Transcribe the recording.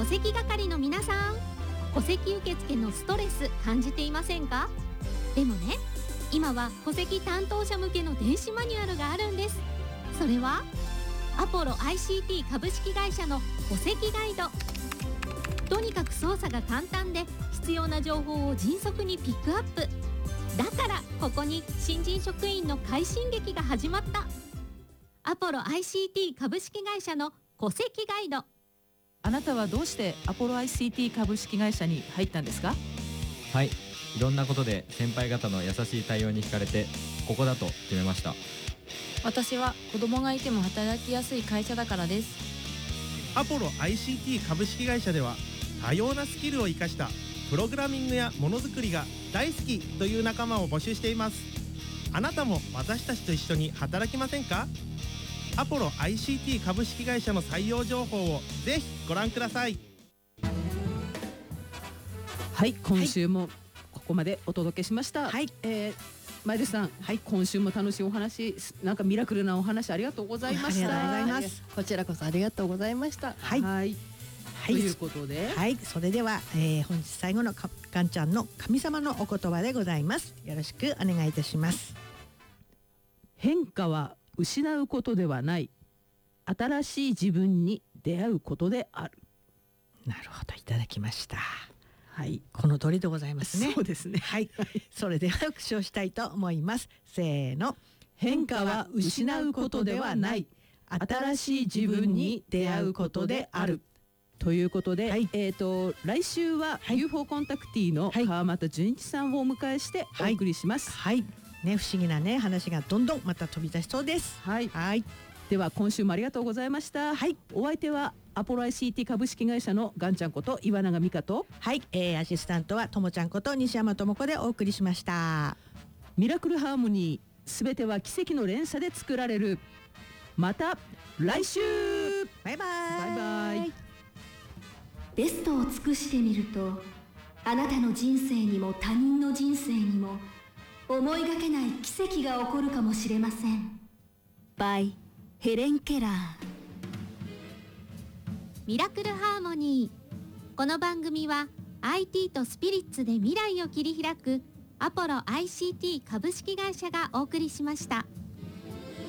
戸籍係の皆さん、戸籍受付のストレス感じていませんか？でもね、今は戸籍担当者向けの電子マニュアルがあるんです。それはアポロ ICT 株式会社の戸籍ガイド。とにかく操作が簡単で、必要な情報を迅速にピックアップ。だからここに新人職員の快進撃が始まった。アポロ ICT 株式会社の戸籍ガイド。 あなたはどうしてアポロ ICT 株式会社に入ったんですか？ はい、いろんなことで先輩方の優しい対応に惹かれてここだと決めました。 私は子供がいても働きやすい会社だからです。 アポロ ICT 株式会社では多様なスキルを生かしたプログラミングやものづくりが大好きという仲間を募集しています。あなたも私たちと一緒に働きませんか？アポロ ICT 株式会社の採用情報をぜひご覧ください。 はい、今週もここまでお届けしました。はい、前田さん、はい、今週も楽しいお話、なんかミラクルなお話ありがとうございました。 ありがとうございます。こちらこそありがとうございました。 はい、はい、ということで、 はい、それでは、本日最後のガンちゃんの神様のお言葉でございます。よろしくお願いいたします。 変化は失うことではない、新しい自分に出会うことである。 なるほど、いただきました。 はい、 この通りでございますね。 そうですね。 はい、それでは復唱したいと思います。せーの。 変化は失うことではない、新しい自分に出会うことである。ということで、はい、来週は UFO コンタクティの川俣純一さんをお迎えしてお送りします。 はい、ね、不思議なね話がどんどんまた飛び出しそうです。 はい、はい、では今週もありがとうございました。はい、お相手はアポロ ICT 株式会社のガンちゃんこと岩永美香と、 はい、アシスタントはともちゃんこと西山智子でお送りしました。 ミラクルハーモニー、すべては奇跡の連鎖で作られる。また来週。 バイバイ。 バイバイ。 ベストを尽くしてみると、あなたの人生にも他人の人生にも思いがけない奇跡が起こるかもしれません。by ヘレン・ケラー。 ミラクルハーモニー。この番組は IT とスピリッツで未来を切り開くアポロ ICT 株式会社がお送りしました。